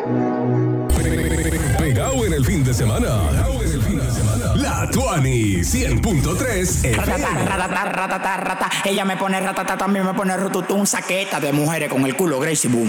Pegado en el fin de semana. La Tuani 100.3 Ratata, ratata, ella me pone ratata, también me pone rututun, saqueta de mujeres con el culo Gracie Boom.